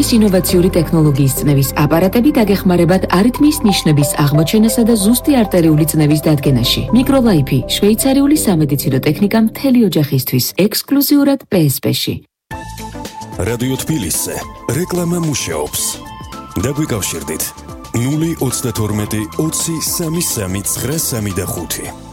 ინოვაციური ტექნოლოგიის წნევის აპარატები დაგეხმარებათ არითმიის ნიშნების აღმოჩენასა და ზუსტი არტერიული წნევის დადგენაში. მიკროლაიფი, შვეიცარიული სამედიცინო ტექნიკა მთელი ოჯახისთვის, ექსკლუზიურად PSP-ში. რადიო თბილისზე რეკლამა მუშაობს. დაგვიკავშირდით 032 20 33 935.